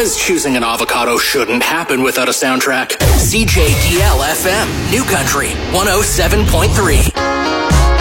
Because choosing an avocado shouldn't happen without a soundtrack. CJDL FM, New Country, 107.3.